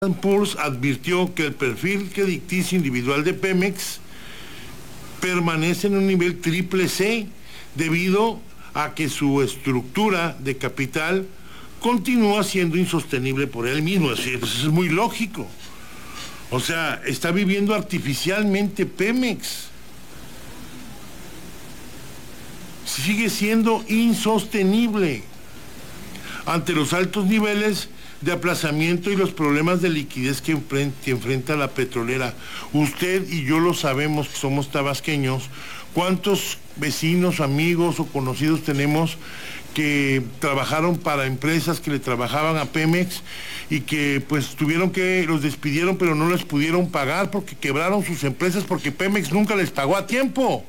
Poor's advirtió que el perfil crediticio individual de Pemex permanece en un nivel triple C debido a que su estructura de capital continúa siendo insostenible por él mismo. Eso es muy lógico. O sea, está viviendo artificialmente Pemex. Sigue siendo insostenible ante los altos niveles de aplazamiento y los problemas de liquidez que enfrenta la petrolera. Usted y yo lo sabemos, que somos tabasqueños, cuántos vecinos, amigos o conocidos tenemos que trabajaron para empresas que le trabajaban a Pemex y que pues los despidieron, pero no les pudieron pagar porque quebraron sus empresas porque Pemex nunca les pagó a tiempo.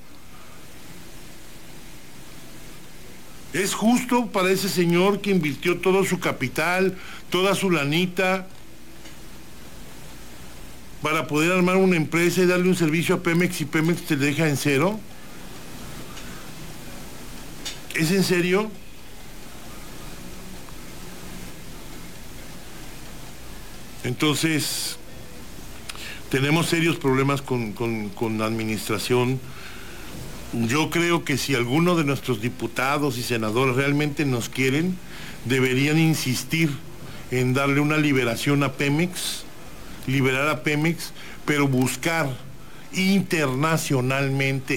¿Es justo para ese señor que invirtió todo su capital, toda su lanita, para poder armar una empresa y darle un servicio a Pemex y Pemex te deja en cero? ¿Es en serio? Entonces, tenemos serios problemas con la administración. Yo creo que si alguno de nuestros diputados y senadores realmente nos quieren, deberían insistir en darle una liberación a Pemex, liberar a Pemex, pero buscar internacionalmente,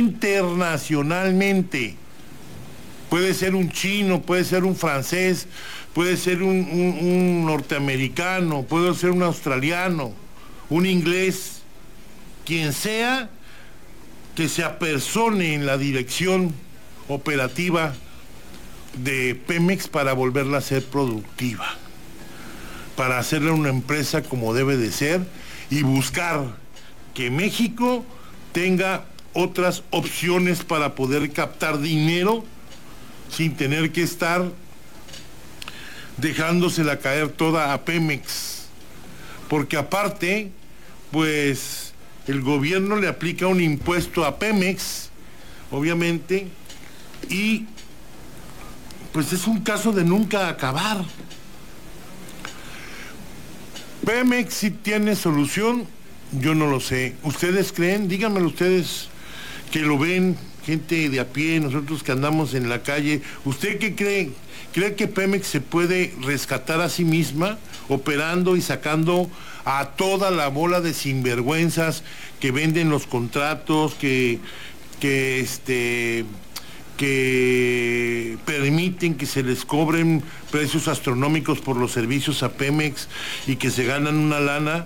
puede ser un chino, puede ser un francés, puede ser un norteamericano, puede ser un australiano, un inglés, quien sea, que se apersone en la dirección operativa de Pemex para volverla a ser productiva, para hacerla una empresa como debe de ser y buscar que México tenga otras opciones para poder captar dinero sin tener que estar dejándosela caer toda a Pemex, porque aparte, pues el gobierno le aplica un impuesto a Pemex, obviamente, y pues es un caso de nunca acabar. Pemex sí tiene solución, yo no lo sé. ¿Ustedes creen? Díganmelo ustedes que lo ven, gente de a pie, nosotros que andamos en la calle. ¿Usted qué cree? ¿Cree que Pemex se puede rescatar a sí misma, operando y sacando a toda la bola de sinvergüenzas que venden los contratos, que permiten que se les cobren precios astronómicos por los servicios a Pemex y que se ganan una lana?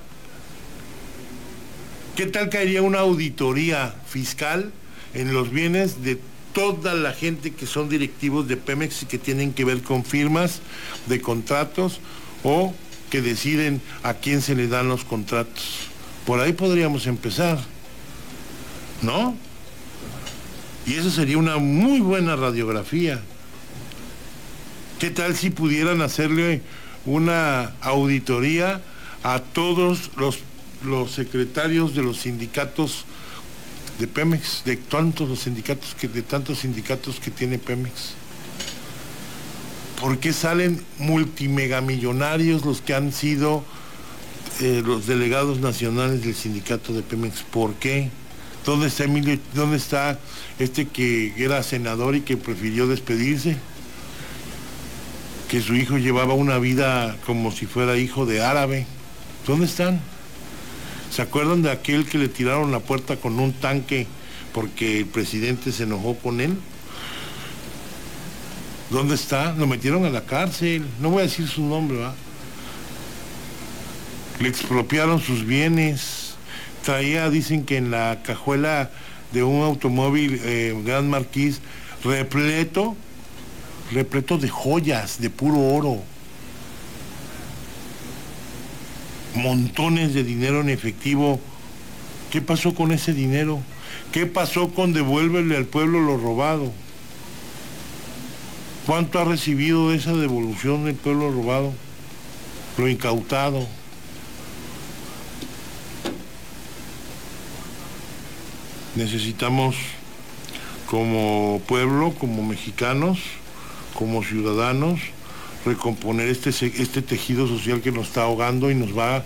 ¿Qué tal caería una auditoría fiscal en los bienes de toda la gente que son directivos de Pemex y que tienen que ver con firmas de contratos o que deciden a quién se le dan los contratos? Por ahí podríamos empezar, ¿no? Y eso sería una muy buena radiografía. ¿Qué tal si pudieran hacerle una auditoría a todos los secretarios de los sindicatos de Pemex, de tantos sindicatos que tiene Pemex? ¿Por qué salen multimegamillonarios los que han sido los delegados nacionales del sindicato de Pemex? ¿Por qué? ¿Dónde está Emilio? ¿Dónde está este que era senador y que prefirió despedirse? Que su hijo llevaba una vida como si fuera hijo de árabe. ¿Dónde están? ¿Se acuerdan de aquel que le tiraron la puerta con un tanque porque el presidente se enojó con él? ¿Dónde está? Lo metieron a la cárcel. No voy a decir su nombre, ¿verdad? Le expropiaron sus bienes. Traía, dicen que en la cajuela de un automóvil Gran Marquis, repleto de joyas, de puro oro. Montones de dinero en efectivo. ¿Qué pasó con ese dinero? ¿Qué pasó con devuélvele al pueblo lo robado? ¿Cuánto ha recibido de esa devolución del pueblo robado? Lo incautado. Necesitamos, como pueblo, como mexicanos, como ciudadanos, recomponer este tejido social que nos está ahogando y nos va